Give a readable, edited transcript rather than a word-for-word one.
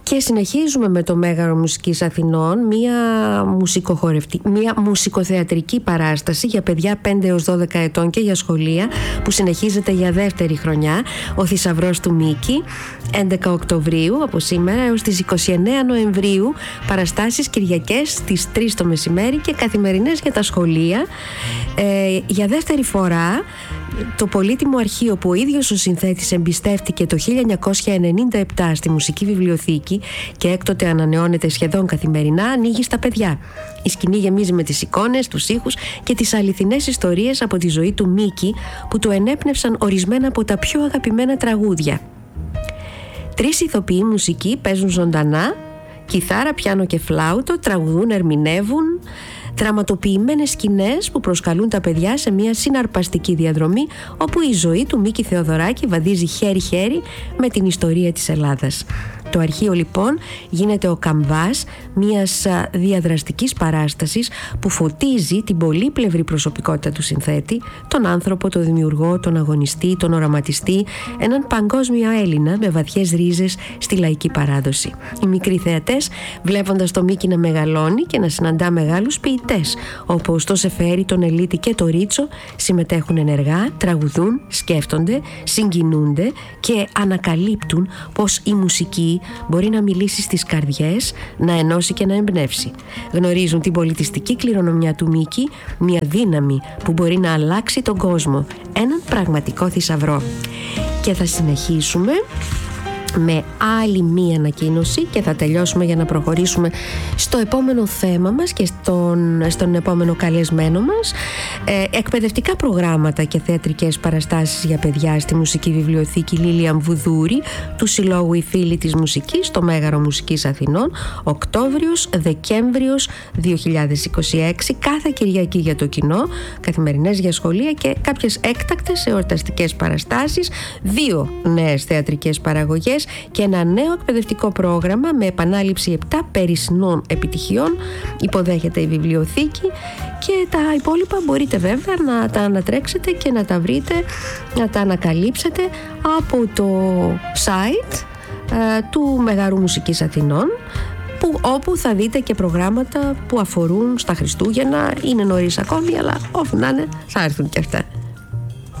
Και συνεχίζουμε με το Μέγαρο Μουσικής Αθηνών, μια μουσικοθεατρική παράσταση για παιδιά 5 έως 12 ετών και για σχολεία, που συνεχίζεται για δεύτερη χρονιά, ο Θησαυρός του Μίκη, 11 Οκτωβρίου από σήμερα έως τις 29 Νοεμβρίου, παραστάσεις Κυριακές στις 3 το μεσημέρι και καθημερινές για τα σχολεία. Για δεύτερη φορά το πολύτιμο αρχείο που ο ίδιος ο συνθέτης εμπιστεύτηκε το 1997 στη Μουσική Βιβλιοθήκη και έκτοτε ανανεώνεται σχεδόν καθημερινά, ανοίγει στα παιδιά. Η σκηνή γεμίζει με τις εικόνες, τους ήχους και τις αληθινές ιστορίες από τη ζωή του Μίκη, που του ενέπνευσαν ορισμένα από τα πιο αγαπημένα τραγούδια. 3 ηθοποιοί μουσικοί παίζουν ζωντανά, κιθάρα, πιάνο και φλάουτο, τραγουδούν, ερμηνεύουν. Δραματοποιημένες σκηνές που προσκαλούν τα παιδιά σε μια συναρπαστική διαδρομή, όπου η ζωή του Μίκη Θεοδωράκη βαδίζει χέρι-χέρι με την ιστορία της Ελλάδας. Το αρχείο λοιπόν γίνεται ο καμβάς μιας διαδραστικής παράστασης που φωτίζει την πολύπλευρη προσωπικότητα του συνθέτη, τον άνθρωπο, τον δημιουργό, τον αγωνιστή, τον οραματιστή, έναν παγκόσμιο Έλληνα με βαθιές ρίζες στη λαϊκή παράδοση. Οι μικροί θεατές, βλέποντας το Μίκη να μεγαλώνει και να συναντά μεγάλους ποιητές όπως το Σεφέρι, τον Ελίτη και το Ρίτσο, συμμετέχουν ενεργά, τραγουδούν, σκέφτονται, συγκινούνται και ανακαλύπτουν πως η μουσική μπορεί να μιλήσει στις καρδιές, να ενώσει και να εμπνεύσει. Γνωρίζουν την πολιτιστική κληρονομιά του Μίκη, μια δύναμη που μπορεί να αλλάξει τον κόσμο, έναν πραγματικό θησαυρό. Και θα συνεχίσουμε με άλλη μία ανακοίνωση και θα τελειώσουμε για να προχωρήσουμε στο επόμενο θέμα μας και στον επόμενο καλεσμένο μας. Εκπαιδευτικά προγράμματα και θεατρικές παραστάσεις για παιδιά στη Μουσική Βιβλιοθήκη Λίλιαν Βουδούρη του Συλλόγου Οι Φίλοι της Μουσικής στο Μέγαρο Μουσικής Αθηνών, Οκτώβριος-Δεκέμβριος 2026, κάθε Κυριακή για το κοινό, καθημερινές για σχολεία και κάποιες έκτακτες εορταστικές παραστάσεις, 2 νέες θεατρικές παραγωγές και ένα νέο εκπαιδευτικό πρόγραμμα με επανάληψη 7 περισσινών επιτυχιών υποδέχεται η βιβλιοθήκη, και τα υπόλοιπα μπορείτε βέβαια να τα ανατρέξετε και να τα βρείτε, να τα ανακαλύψετε από το site του Μεγάρου Μουσικής Αθηνών, όπου θα δείτε και προγράμματα που αφορούν στα Χριστούγεννα. Είναι νωρίς ακόμη, αλλά όπου να είναι θα έρθουν και αυτά.